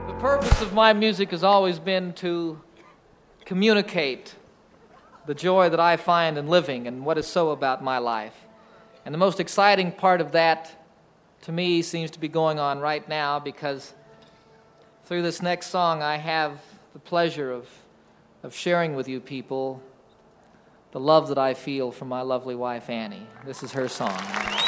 The purpose of my music has always been to communicate the joy that I find in living and what is so about my life. And the most exciting part of that, to me, seems to be going on right now, because through this next song I have the pleasure of sharing with you people the love that I feel for my lovely wife, Annie. This is her song.